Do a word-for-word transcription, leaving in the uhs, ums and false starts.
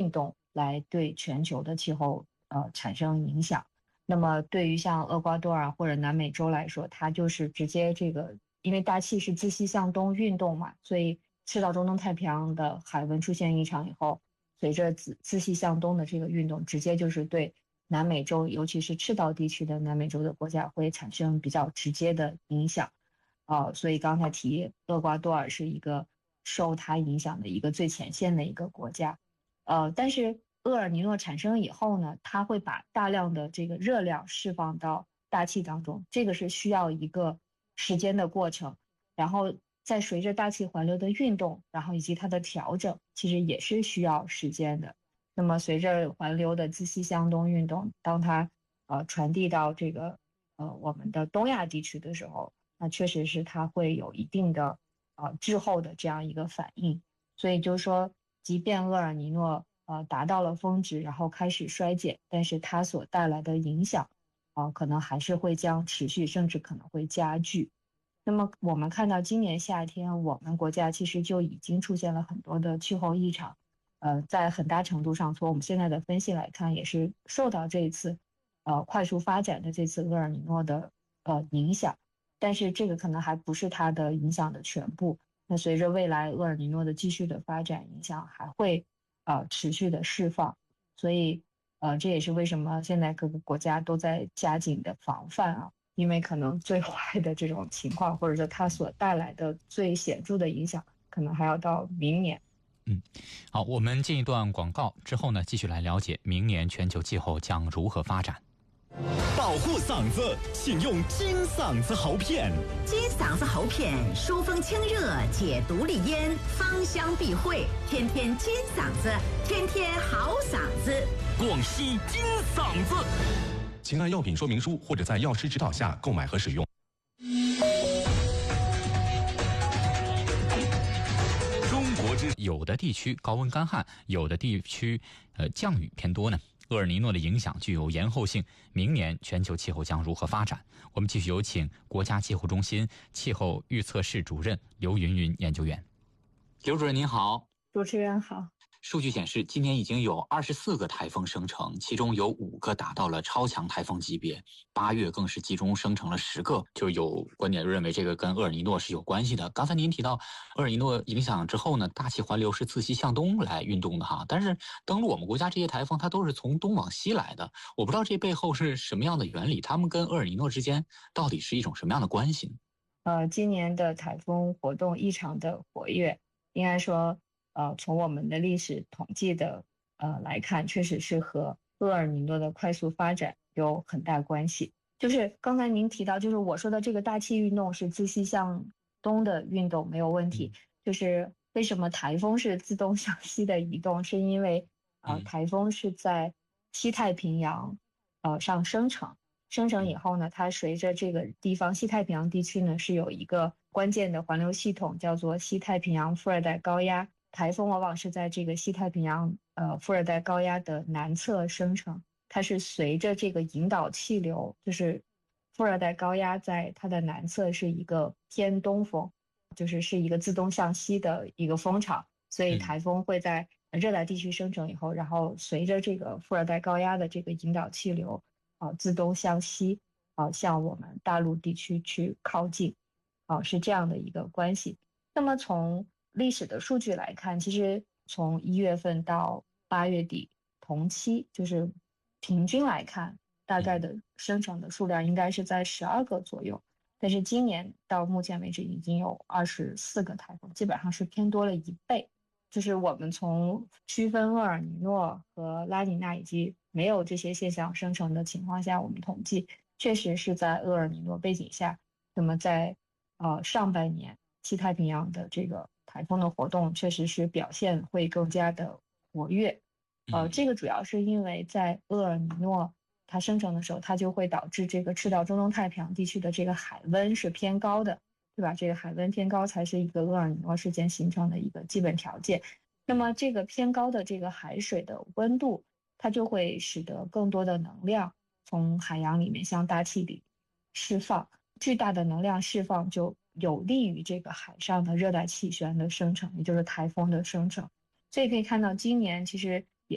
运动来对全球的气候呃产生影响。那么对于像厄瓜多尔或者南美洲来说，它就是直接这个，因为大气是自西向东运动嘛，所以赤道中东太平洋的海温出现异常以后，随着自自西向东的这个运动，直接就是对南美洲，尤其是赤道地区的南美洲的国家会产生比较直接的影响。呃，所以刚才提厄瓜多尔是一个受它影响的一个最前线的一个国家。呃，但是厄尔尼诺产生以后呢，它会把大量的这个热量释放到大气当中，这个是需要一个时间的过程，然后再随着大气环流的运动，然后以及它的调整，其实也是需要时间的。那么随着环流的自西向东运动，当它呃传递到这个呃我们的东亚地区的时候，那确实是它会有一定的呃滞后的这样一个反应。所以就是说，即便厄尔尼诺呃达到了峰值，然后开始衰减，但是它所带来的影响啊、呃可能还是会将持续，甚至可能会加剧。那么我们看到今年夏天，我们国家其实就已经出现了很多的气候异常，呃，在很大程度上从我们现在的分析来看，也是受到这一次呃快速发展的这次厄尔尼诺的呃影响。但是这个可能还不是它的影响的全部。那随着未来厄尔尼诺的继续的发展，影响还会呃持续的释放。所以呃这也是为什么现在各个国家都在加紧的防范啊，因为可能最坏的这种情况，或者说它所带来的最显著的影响，可能还要到明年。 嗯，好，我们进一段广告之后呢，继续来了解明年全球气候将如何发展。 保护嗓子，请用金嗓子喉片。 金嗓子喉片疏风清热，解毒利咽，芳香避秽，天天金嗓子，天天好嗓子。 广西金嗓子， 请按药品说明书或者在药师指导下购买和使用。 中国之有的地区高温干旱，有的地区呃降雨偏多呢。厄尔尼诺的影响具有延后性，明年全球气候将如何发展？我们继续有请国家气候中心气候预测室主任刘云云研究员。刘主任您好。 主持人好。 数据显示，今年已经有二十四个台风生成，其中有五个达到了超强台风级别，八月更是集中生成了十个，就有观点认为这个跟厄尔尼诺是有关系的。刚才您提到厄尔尼诺影响之后呢，大气环流是自西向东来运动的哈，但是登陆我们国家这些台风它都是从东往西来的，我不知道这背后是什么样的原理，它们跟厄尔尼诺之间到底是一种什么样的关系呢？ 呃，今年的台风活动异常的活跃，应该说呃，从我们的历史统计的呃来看，确实是和厄尔尼诺的快速发展有很大关系。就是刚才您提到，就是我说的这个大气运动是自西向东的运动没有问题，就是为什么台风是自东向西的移动，是因为呃台风是在西太平洋呃上生成，生成以后呢，它随着这个地方西太平洋地区呢是有一个关键的环流系统，叫做西太平洋副热带高压。台风往往是在这个西太平洋呃副热带高压的南侧生成，它是随着这个引导气流，就是副热带高压在它的南侧是一个偏东风，就是是一个自东向西的一个风场，所以台风会在热带地区生成以后，然后随着这个副热带高压的这个引导气流啊、呃、自东向西啊、呃、向我们大陆地区去靠近啊、呃、是这样的一个关系。那么从历史的数据来看，其实从一月份到八月底同期，就是平均来看，大概的生成的数量应该是在十二个左右。但是今年到目前为止已经有二十四个台风，基本上是偏多了一倍。就是我们从区分厄尔尼诺和拉尼娜以及没有这些现象生成的情况下，我们统计确实是在厄尔尼诺背景下，那么在呃上半年西太平洋的这个台风的活动确实是表现会更加的活跃，呃，这个主要是因为在厄尔尼诺它生成的时候，它就会导致这个赤道中东太平洋地区的这个海温是偏高的，对吧？这个海温偏高才是一个厄尔尼诺事件形成的一个基本条件。那么这个偏高的这个海水的温度，它就会使得更多的能量从海洋里面向大气里释放，巨大的能量释放就有利于这个海上的热带气旋的生成，也就是台风的生成。所以可以看到今年其实